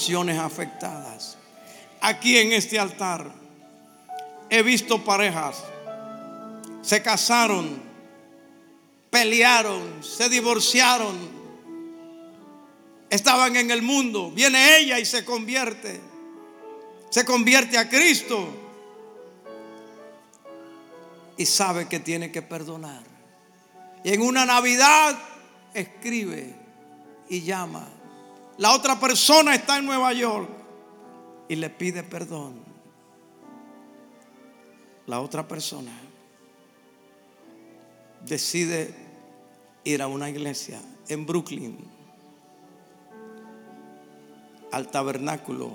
relaciones afectadas. Aquí en este altar he visto parejas, se casaron, pelearon, se divorciaron, estaban en el mundo. Viene ella y se convierte a Cristo y sabe que tiene que perdonar. Y en una Navidad escribe y llama. La otra persona está en Nueva York y le pide perdón. La otra persona decide ir a una iglesia en Brooklyn, al tabernáculo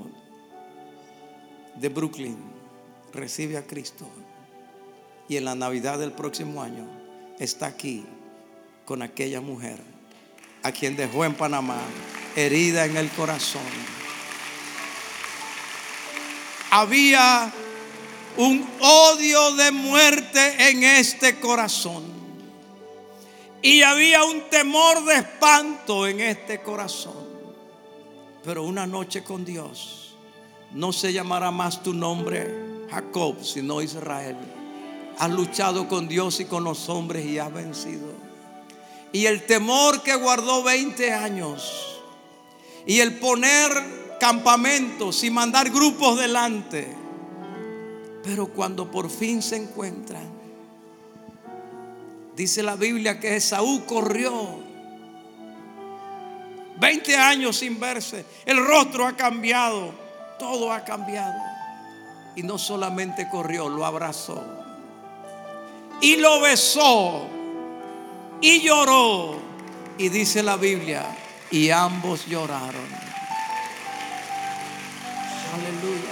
de Brooklyn, recibe a Cristo y en la Navidad del próximo año está aquí con aquella mujer a quien dejó en Panamá, herida en el corazón. Había un odio de muerte en este corazón y había un temor de espanto en este corazón. Pero una noche con Dios, no se llamará más tu nombre Jacob, sino Israel. Has luchado con Dios y con los hombres y has vencido. Y el temor que guardó 20 años y el poner campamentos y mandar grupos delante, pero cuando por fin se encuentran, dice la Biblia que Esaú corrió 20 años sin verse. El rostro ha cambiado, todo ha cambiado. Y no solamente corrió, lo abrazó y lo besó y lloró. Y dice la Biblia, y ambos lloraron. Aleluya.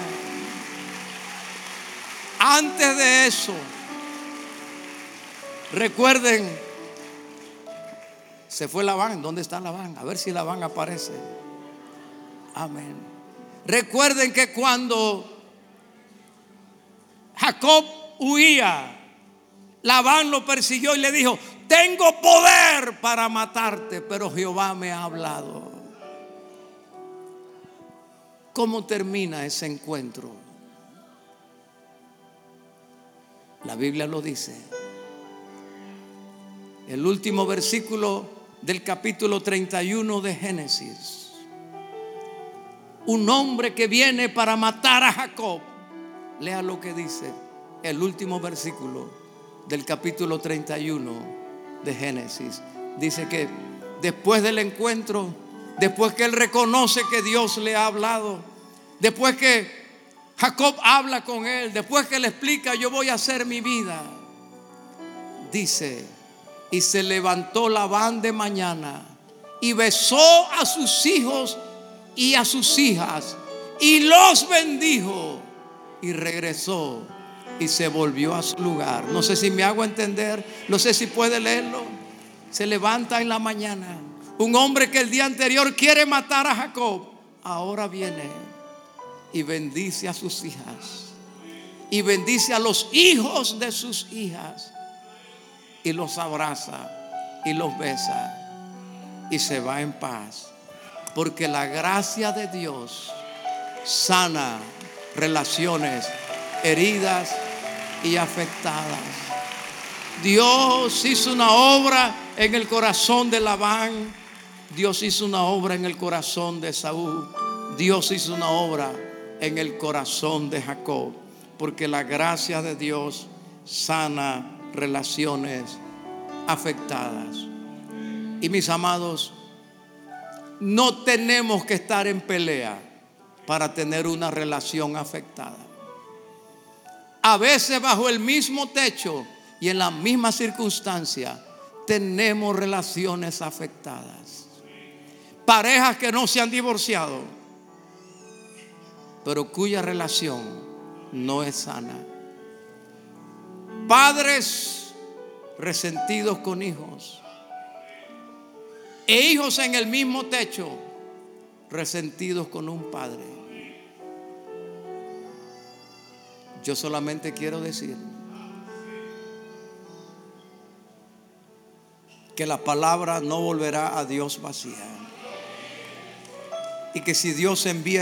Antes de eso, recuerden, se fue Labán. ¿Dónde está Labán? A ver si Labán aparece. Amén. Recuerden que cuando Jacob huía, Labán lo persiguió y le dijo: tengo poder para matarte, pero Jehová me ha hablado. ¿Cómo termina ese encuentro? La Biblia lo dice. El último versículo del capítulo 31 de Génesis. Un hombre que viene para matar a Jacob. Lea lo que dice el último versículo del capítulo 31 de Génesis. Dice que después del encuentro, después que él reconoce que Dios le ha hablado, después que Jacob habla con él, después que le explica: yo voy a hacer mi vida, dice: y se levantó Labán de mañana y besó a sus hijos y a sus hijas y los bendijo y regresó y se volvió a su lugar. No sé si me hago entender, no sé si puede leerlo. Se levanta en la mañana un hombre que el día anterior quiere matar a Jacob, ahora viene y bendice a sus hijas y bendice a los hijos de sus hijas y los abraza y los besa y se va en paz, porque la gracia de Dios sana relaciones heridas y afectadas. Dios hizo una obra en el corazón de Labán. Dios hizo una obra en el corazón de Esaú. Dios hizo una obra en el corazón de Jacob, porque la gracia de Dios sana relaciones afectadas. Y mis amados, no tenemos que estar en pelea para tener una relación afectada. A veces bajo el mismo techo y en la misma circunstancia tenemos relaciones afectadas. Parejas que no se han divorciado, pero cuya relación no es sana. Padres resentidos con hijos e hijos en el mismo techo resentidos con un padre. Yo solamente quiero decir que la palabra no volverá a Dios vacía, y que si Dios envía